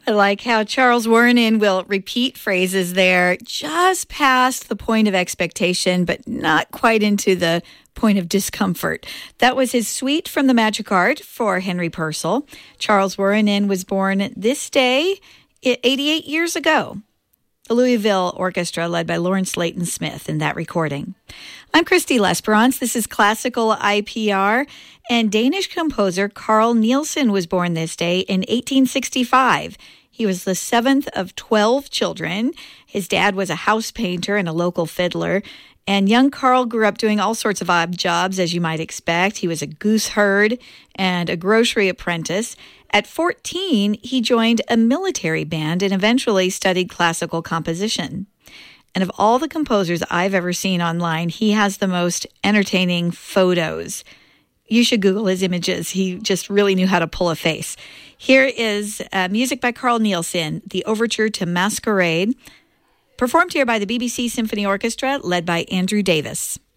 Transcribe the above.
I like how Charles Wuorinen will repeat phrases there just past the point of expectation, but not quite into the point of discomfort. That was his suite from the Magic Art for Henry Purcell. Charles Wuorinen was born this day 88 years ago. The Louisville Orchestra, led by Lawrence Layton Smith in that recording. I'm Christy Lesperance. This is Classical IPR. And Danish composer Carl Nielsen was born this day in 1865. He was the seventh of 12 children. His dad was a house painter and a local fiddler. And young Carl grew up doing all sorts of odd jobs, as you might expect. He was a goose herd and a grocery apprentice. At 14, he joined a military band and eventually studied classical composition. And of all the composers I've ever seen online, he has the most entertaining photos. You should Google his images. He just really knew how to pull a face. Here is music by Carl Nielsen, the Overture to Masquerade, performed here by the BBC Symphony Orchestra, led by Andrew Davis.